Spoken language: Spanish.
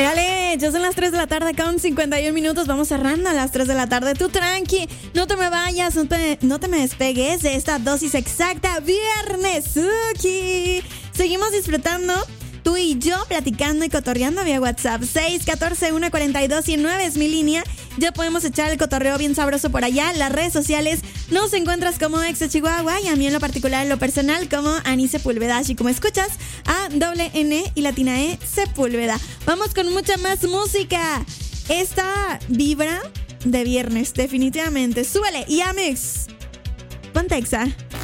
Dale, ya son las 3 de la tarde con 51 minutos. Vamos cerrando a las 3 de la tarde. Tú tranqui, no te me vayas, no te me despegues de esta dosis exacta. Viernes, Suki. Seguimos disfrutando. Tú y yo platicando y cotorreando vía WhatsApp. 614-142-109 es mi línea. Ya podemos echar el cotorreo bien sabroso por allá. Las redes sociales nos encuentras como Ex de Chihuahua y a mí en lo particular, en lo personal, como Ani Sepúlveda. Así como escuchas, a doble N y latina E Sepúlveda. Vamos con mucha más música. Esta vibra de viernes, definitivamente. Súbele y Amex. Ponte Exa.